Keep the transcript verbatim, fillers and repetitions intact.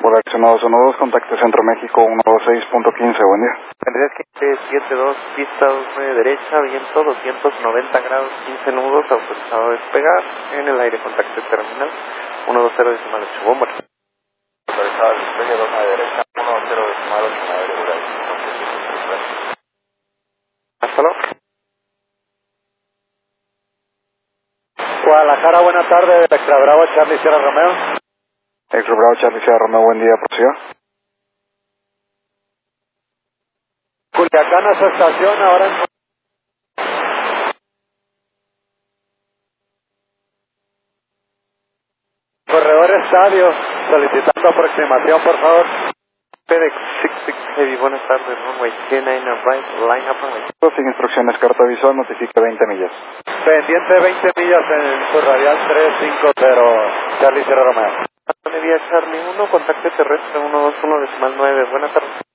Polaris uno dos uno dos, contacte Centro México uno dos seis punto quince, buen día. Andrés siete dos, pista dos nueve derecha, viento doscientos noventa grados, quince nudos, autorizado a despegar, en el aire contacto terminal, uno dos cero decimal ocho, bomba. Autorizado al despegue dos nueve derecha, uno dos cero decimal ocho, en el aire Ural. Hasta luego. Guadalajara, buenas tardes, Extra Bravo, Charlie Sierra Romeo. Extra Bravo, Charlie Sierra Romeo, buen día, prosiga. Culiacán a su estación, ahora en... Corredor Estadio, solicitando aproximación, por favor. FedEx sesenta y seis Heavy, buenas tardes, runway T nueve right, line up runway. Sin instrucciones, carta visual, notifica veinte millas. Pendiente veinte millas en su radial trescientos cincuenta, Charlie Sierra Romeo. Vía Charlie uno, contacto terrestre uno dos uno decimal nueve, buenas tardes.